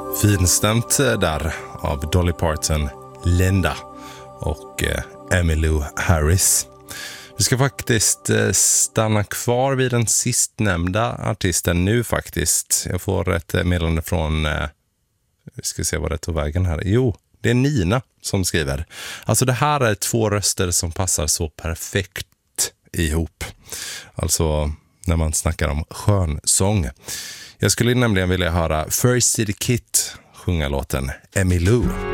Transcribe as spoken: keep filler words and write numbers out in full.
Finstämt där av Dolly Parton, Linda och Emmylou Harris. Vi ska faktiskt stanna kvar vid den sistnämnda artisten nu faktiskt. Jag får ett meddelande från, vi ska se vad det tog vägen här. Jo, det är Nina som skriver. Alltså det här är två röster som passar så perfekt ihop. Alltså när man snackar om skönsång. Jag skulle nämligen vilja höra First City Kit sjunga låten Emmylou.